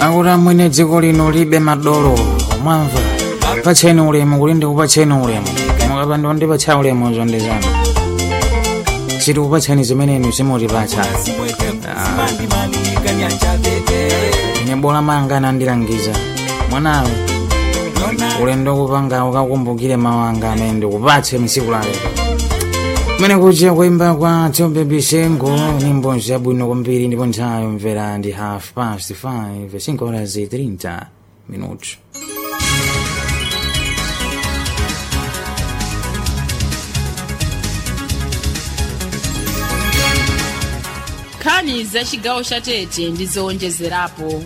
Akura mwene dziko lino libe madolo mwamva patseni ulemu kulinde kupatseni ulemu mukapanda ndipatsa ulemu zondezana siti kupatsani zimenenu simutipatsa ine bola manga nandilangiza mwanawe ulendo kupanga ukakumbukire mawanga amene ndikupatse msiku lalero kumene kuja kuimba kwa Tombe Bisengo nyimbo zabwino kwambiri ndipo nthawi mvera ndi 5:30 5:30 minutos. Nkhani za chigawo cha Tete ndi zowonjezerapo.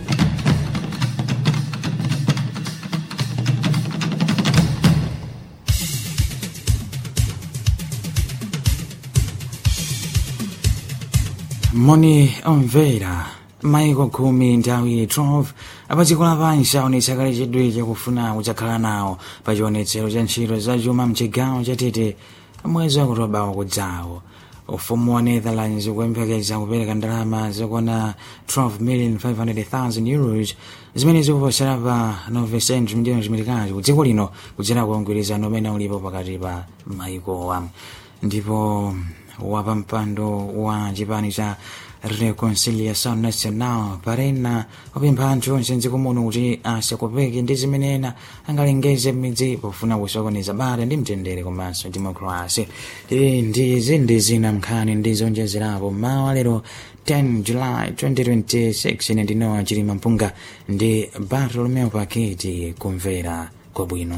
Moni omvera maiko khumi nthawi 12 apadziko lapansi aonetsa kale chidwi chakufuna kudzakhala nawo pa chionetsero cha ntchito za chuma mchigawo cha Tete mwezi wa Oktoba wakudzawo. Ufumu wa Netherlands ukuyembekeza kupereka ndalama zokwana 12,500,000 euros zimene zikuposera pa 900 miliyoni zimitikazi ku dziko lino kudzera kuongwirizano umene ulipo pakati pa maikowa. Ndipo wapampando wa chipani cha Reconciliation National Parena wapempha anthu onse mdziko muno kuti asakopeke ndi zimene ena angalengeze m'midzi pofuna kusokoneza bata ndi mtendere komanso demokrasi. Ndi zina mnkhani ndi zowonjezerapo mawa lero 10 July 2026 ine ndinowa Chilima Mpunga ndi Bartolomeo Paketi kumvera kwabwino.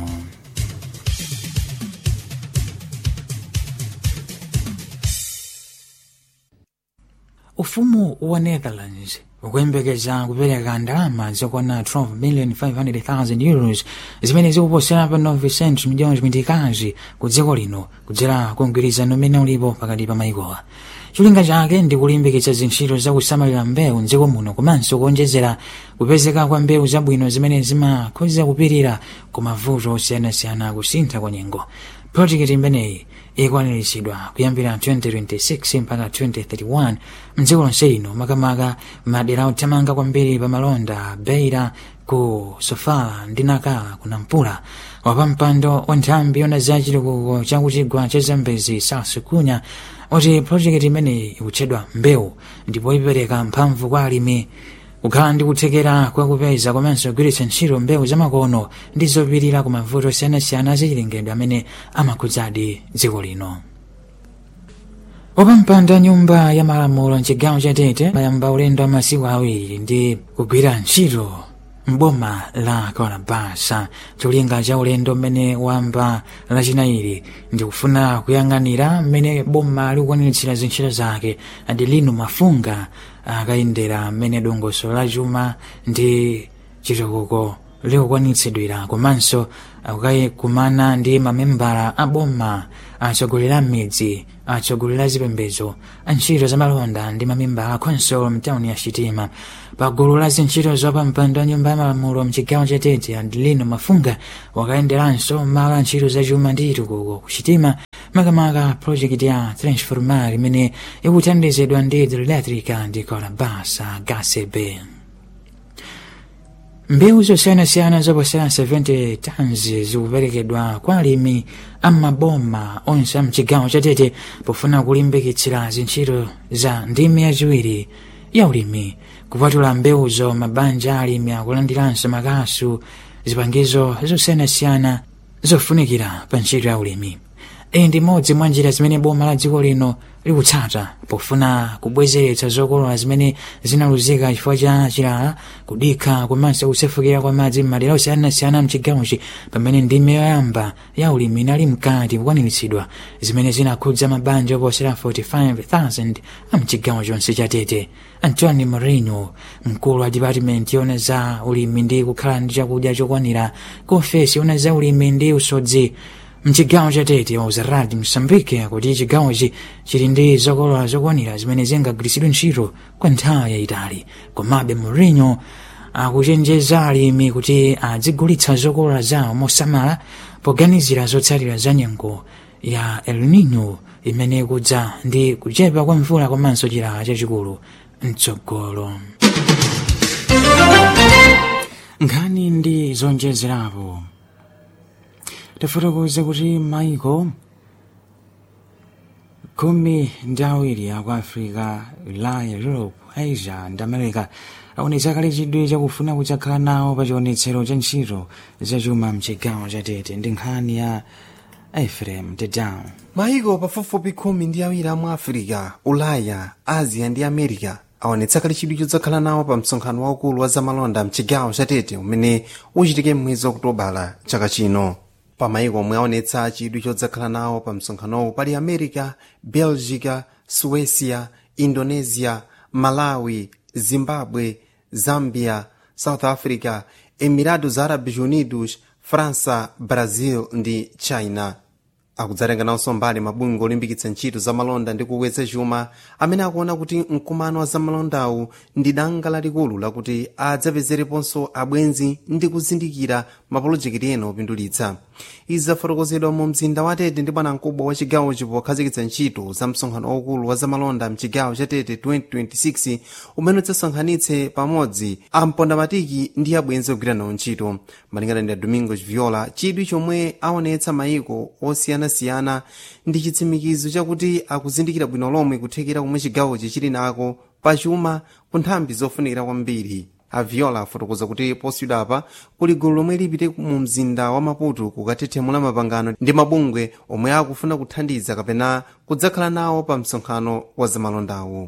Ufumu wa Netherlands ukuyembekeza kupereka ndalama zokwana 12,500,000 euros zimene zikuposera pa 900 miliyoni zimitikazi ku dziko lino kudzera kuongwirizano umene ulipo pakati pa maikowa. Cholinga chake ndi kulimbikitsa zintchito zakusamalira mbewu mdziko muno komanso kuonjezera kupezeka kwa mbewu zabwino zimene zimakhoza kupirira ku mavuto osiyanasiyana kusintha kwa nyengo. Projekti imeneyi ikwaniritsidwa kuyambira 2026 mpaka 2031 mdziko lonse lino makamaka madera othamanga kwambiri pa malonda Beira ku Sofala ndi Nakala ku Nampula. Wapampando wa nthambi yona za chitukuko cha kuchigwa cha Zambezi Sasukunya oti projekti imeneyi ikutchedwa mbewu ndipo ipereka mphamvu kwa alimi kukhala ndi kuthekera kwa kupeza komanso kugwiritsa ntchito mbewu zamakono ndi zopirira ku mavuto osiyanasiyana azachilengedwe amene amakhudzadi dziko lino. Wapampando nyumba ya malamulo mchigawo cha Tete mayamba ulendo wa masiku awiri ndi kugwira ntchito mboma la Kalabasa. Cholinga cha ulendo mmene wamba lachinayi ndi kufuna kuyang'anira mmene boma likukwaniritsira zintchito zake Adelino Mafunga akayendera mmene dongosolo la chuma ndi chitukuko likukwanitsidwira komanso akukayikumana ndi mamembala a boma, atsogoleri a midzi, atsogoleri a zipembedzo, antchito za malonda ndi mamembala a khonsolo mtawuni ya Chitima. Pa gulu la zintchito zopampando wa nyumba ya malamulo mchigawo cha Tete Adelino Mafunga wakayenderanso malo a ntchito za chuma ndi chitukuko ku Chitima makamaka projekti ya transformar imene ikuthandizidwa ndi Hidroelectrica ndi Kalabasa Gasebe. Mbewu zosiyanasiyana zoposera 70 tons zikuperekedwa kwa alimi amaboma onse a mchigawo cha Tete pofuna kulimbikitsira zintchito za ndime yachiwiri ya ulimi. Kupatula mbewuzo mabanja alimi akulandiranso makasu zipangizo zosiyanasiyana zofunikira pa ntchito ya ulimi. Iyi ndi imodzi mwa njira zimene boma la dziko lino likutsata pofuna kubwezeretsa zokolola zimene zinaluzika chifukwa cha chilala, kudikha komanso kusefukira kwa madzi m'madera osiyanasiyana mchigawochi pamene ndime yoyamba ya ulimi inali mkati kukwaniritsidwa zimene zinakhudza mabanja oposera 45,000 a mchigawo chonse cha Tete. Antoni Mourinho, mkulu wa department yona za ulimi ndi kukhala ndi chakudya chokwanira ku ofesi yona za ulimi ndi usodzi mchigawo cha Tete wauza Radio Msambike kuti chigawochi chili ndi zokolola zokwanira zimene zingagwiritsidwe ntchito kwa nthawi yayitali. Komabe Mourinho akuchenjeza alimi kuti adzigulitsa zokolola zawo mosamala poganizira zotsatira za nyengo ya El Niño imene ikudza ndi kuchepa kwa mvula komanso chilala chachikulu mtsogolo. nkhani ndi zonjezerapo tafotokoza kuti maiko 12 aku Africa, Ulaya, Europe, Asia ndi America aonetsa kale chidwi chakufuna kudzakhala nawo pa chionetsero cha ntchito zachuma mchigawo cha Tete ndi nkhani ya Ephraim Tedown. Maiko pafupifupi 12 amu Africa, Ulaya, Asia ndi America aonetsa kale chidwi chodzakhala nawo pa msonkhano waukulu wa zamalonda mchigawo cha Tete umene uchitike mwezi wa Okutobala chaka chino. Pa maiko omwe aonetsa chidwi chodzakhala nawo pa msonkhanowo pali America, Belgica, Suecia, Indonesia, Malawi, Zimbabwe, Zambia, South Africa, Emirados Árabes Unidos, França, Brazil ndi China. Akudzatenga nawonso mbali mabungwe olimbikitsa ntchito zamalonda ndi kukweza chuma amene akuona kuti mkumano wa zamalondawu ndi danga lalikulu lakuti adzapezereponso abwenzi ndi kuzindikira mapolojekiti ena opindulitsa. Izi zafotokozedwa mu mzinda wa Tete ndi bwanamkubwa wa chigawochi pokhazikitsa ntchito za msonkhano waukulu wa zamalonda mchigawo cha Tete 2026 umene udzasonkhanitse pamodzi ampondamatiki ndi abwenzi ogwira nawo ntchito. Malingana ndi Domingos Viola, chidwi chomwe aonetsa maiko osiyanasiyana ndi chitsimikizo chakuti akuzindikira bwino lomwe kuthekera komwe chigawochi chili nako pachuma ku nthambi zofunikira kwambiri. Aviola afotokoza kuti posiyidapa kuli gulu lomwe lipite mu mzinda wa Maputo kukathethemula mapangano ndi mabungwe omwe akufuna kuthandiza kapena kudzakhala nawo pa msonkhano wa zamalondawo.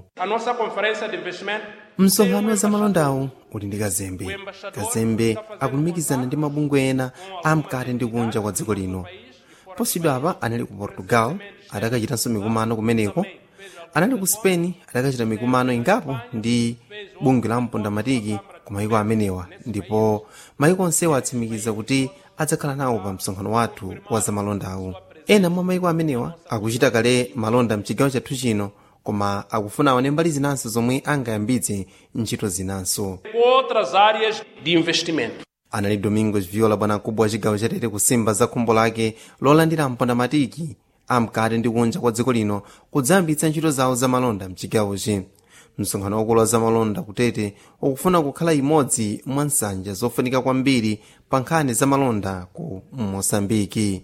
Msonkhano wa zamalondawo uli ndi Kazembe. Kazembe akulumikizana ndi mabungwe ena amkati ndi kunja kwa dziko lino. Posiyidapa anali ku Portugal, adakachitanso mikumano kumeneko. Anali ku Spain, adakachita mikumano ingapo ndi bungwe la mpondamatiki ku maiko amenewa, ndipo maiko onsewa atsimikiza kuti adzakhala nawo pa msonkhano wathu wa zamalondawo. Ena mwa maiko amenewa akuchita kale malonda mchigawo chathu chino, koma akufuna aone mbali zinanso zomwe angayambitse ntchito zinanso. Anali Domingos Viola, bwanamkubwa wa chigawo cha Tete, kusimba za khumbo lake lolandira mpondamatiki amkati ndi kunja kwa dziko lino kudzayambitsa ntchito zawo zamalonda mchigawochi. Msonkhano waukulu wa zamalonda ku Tete ukufuna kukhala imodzi mwa nsanja zofunika kwambiri pa nkhani zamalonda ku Mosambiki.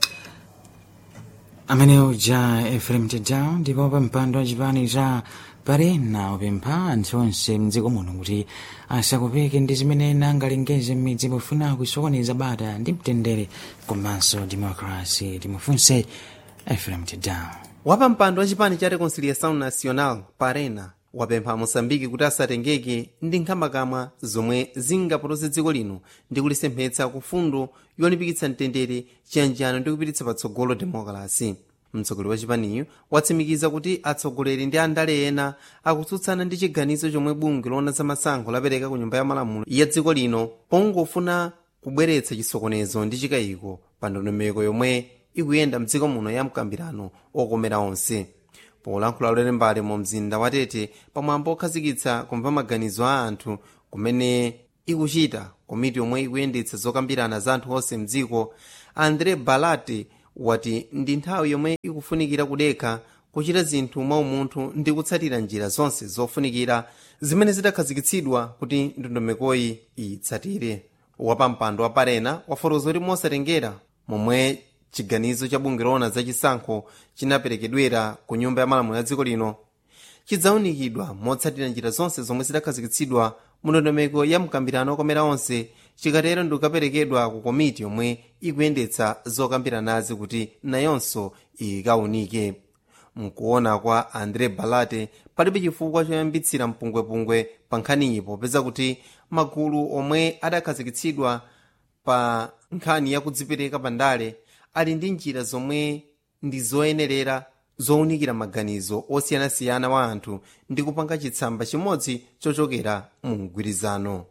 Amene uja Ephraim Tedown ndipo pa mpando wa chipani cha Parena upempha anthu onse mdziko muno kuti asakopeke ndi zimene ena angalengeze m'midzi pofuna kusokoneza bata ndi mtendere komanso demokrasi. Timufunse Ephraim Tedown. Wapa mpando wa chipani cha Reconciliação Nacional Parena wapempha Mosambiki kuti asatengeke ndi nkhambakamwa zomwe zingapotoze dziko lino ndi kulisemphetsa ku fundo yolimbikitsa mtendere, chiyanjano ndi kupititsa patsogolo demokrasi. Mtsogoleri wa chipaniyo watsimikiza kuti atsogoleri ndi andale ena akutsutsana ndi chiganizo chomwe bungwe loona za masankho lapereka ku nyumba ya malamulo ya dziko lino pongofuna kubweretsa chisokonezo ndi chikayiko pa ndondomeko yomwe ikuyenda mdziko muno ya mkambirano okomera onse. Polankhula lolere mbali mu mzinda wa Tete pamwambo okhazikitsa kumva maganizo a anthu kumene ikuchita komiti yomwe ikuyendetsa zokambirana za anthu onse mdziko, Andre Balate wati ndi nthawi yomwe ikufunikira kudekha kuchita zinthu mwa umunthu ndi kutsatira njira zonse zofunikira zimene zidakhazikitsidwa kuti ndondomekoyi itsatire. Wapampando wa Parena wafotokoza kuti mosatengera momwe chiganizo cha bungwe loona za chisankho chinaperekedwera ku nyumba ya malamulo ya dziko lino chidzaunikidwa motsatira njira zonse zomwe zidakhazikitsidwa mu ndondomeko ya mkambirano okomera onse, chikatero ndi kukaperekedwa ku komiti yomwe ikuyendetsa zokambiranazi kuti nayonso ikaunike. Mkuona kwa Andre Balate palibe chifukwa choyambitsira mpungwepungwe pa nkhaniyi popeza kuti magulu omwe adakhazikitsidwa pa nkhani ya kudzipereka pandale ali ndi njira zomwe ndi zoyenerera zowunikira maganizo osiyanasiyana wa anthu ndi kupanga chitsamba chimodzi chochokera mu mgwirizano.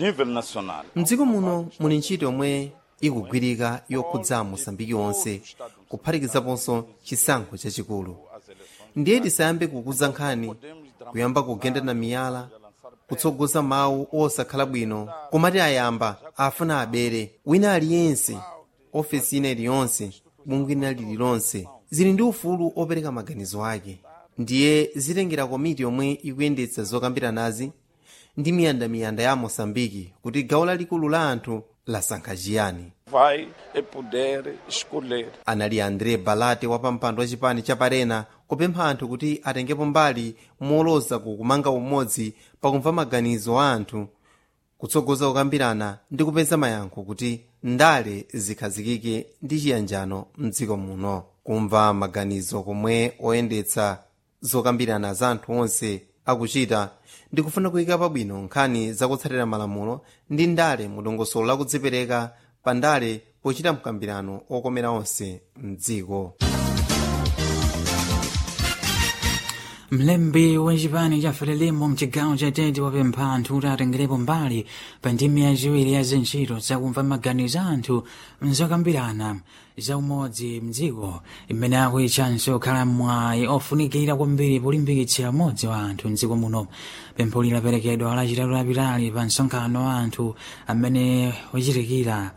Mdziko muno muli ntchito yomwe ikugwirika yokhudza Mosambiki onse kuphatikizaponso chisankho chachikulu. Ndiye tisayambe kukuza nkhani, kuyamba kugendana miyala, kutsogoza mawu osakhala bwino, komati ayamba afuna abere wina aliyense, ofesi ina iliyonse, bungwe ina lililonse zili ndi ufulu opereka maganizo ake. Ndiye zitengera komiti yomwe ikuyendetsa zokambiranazi ndi miyandamiyanda ya moçambike kuti gawo lalikulu la anthu lasankha chiyani. Vai poder escolher. Anali André Balate wa pampando wa chipani cha Parena kupempha anthu kuti atengepo mbali moloza kumanga umodzi pakumva maganizo a anthu, kutsogoza kukambirana ndi kupeza mayankho kuti ndale zikhazikike ndi chiyanjano mdziko muno. Kumva maganizo komwe oyendetsa zokambirana za anthu onse akuchita ndi kufuna kuyika pabwino nkhani zakutsatira malamulo ndi ndale mu dongosolo la kudzipereka pa ndale pochita mkambirano okomera onse mdziko. Mlembi wa chipani cha Frelimo mchigawo cha Tete wapempha anthu kuti atengerepo mbali pa ndimi yachiwiri ya zintchito zakumva maganizo a anthu mzokambirana za umodzi mdziko, imene akuyitchanso kukhala mwayi ofunikira kwambiri polimbikitsira umodzi wa anthu mdziko muno. Pempho lilaperekedwa lachitatu lapitali pa msonkhano wa anthu amene wachitikira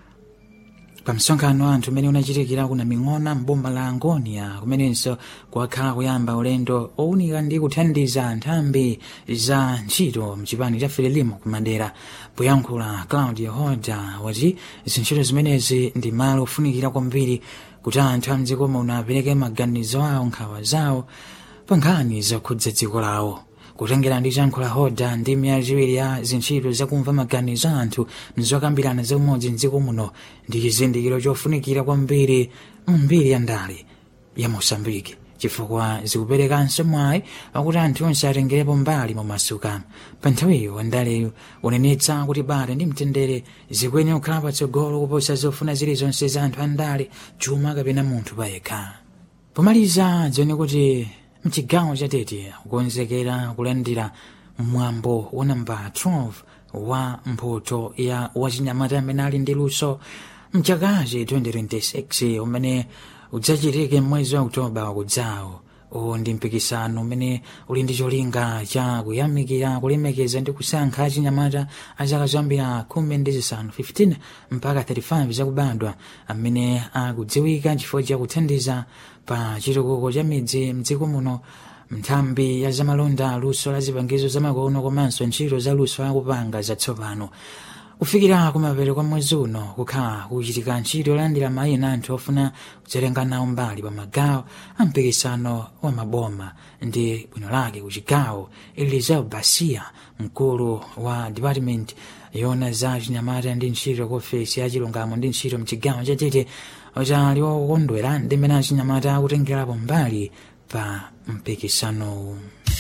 pa msonkhano wa anthu umene unachitikira kuna Ming'ona m'boma la Angonia, kumenenso kwakhala kuyamba ulendo owunika ndi kuthandiza nthambi za ntchito mchipani cha Frelimo kumadera. Poyankhula Claudio Hoda wati zintchito zimenezi ndi malo ofunikira kwambiri kuti anthu a mdziko muno apereke maganizo awo, nkhawa zawo pa nkhani zokhudza dziko lawo. Kutengera ndi chankhula Hoda, ndimi yachiwiri ya zintchito zakumva maganizo a anthu mzokambirana za umodzi mdziko muno ndi chizindikiro chofunikira kwambiri mbiri ya ndale ya Moçambike, chifukwa zikuperekanso mwayi wakuti anthu onse atengerepo mbali mu masuka. Pa nthawiyo ndaleyo unenetsa kuti bata ndi mtendere zikuyenera kukhala patsogolo kuposa zofuna zilizonse za anthu a ndale, chuma kapena munthu payekha. Pomaliza dzione kuti mchigawo cha Tete kukonzekera kulandira mwambo wa namba 12 wa mphoto ya wachinyamata amene ali ndi luso mchakachi 2026 umene udzachitike mwezi wa Oktoba wakudzawo. Uwu ndi mpikisano umene uli ndi cholinga cha kuyamikira, kulemekeza ndi kusankha achinyamata a zaka zoyambira 15 mpaka 35 zakubadwa amene akudziwika chifukwa cha kuthandiza pa chitukuko cha midzi mdziko muno, nthambi ya zamalonda, luso la zipangizo zamakono komanso ntchito za luso akupanga zatsopano. Kufikira kumapeto kwa mwezi uno kukhala kuchitika ntchito yolandira mayina anthu ofuna kudzatenga nawo mbali pa magawo a mpikisano wa maboma ndi bwino lake kuchigawo. Eliseo Basia, mkulu wa department yona za chinyamata ndi ntchito ku ofesi ya chilungamo ndi ntchito mchigawo cha Tete, ali wokondwera ndi mmene achinyamata akutengerapo mbali pa mpikisano.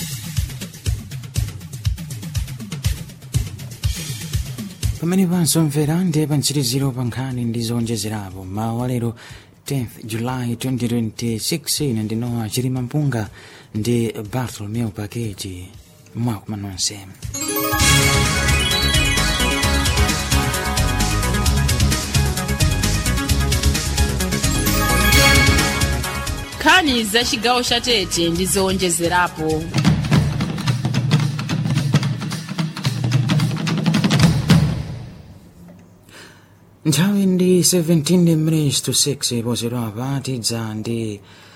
Pamene pansomvera ndi pantsiriziro pa nkhani ndi zowonjezerapo mawa lero 10 July 2026. ine ndinowa Chilima Mpunga ndi Bartolomeo Paketi mwakuma nonse. nkhani za chigawo cha Tete ndi zowonjezerapo. Nthawi ndi 17 minutes to 6 posedwa pa tidza ndi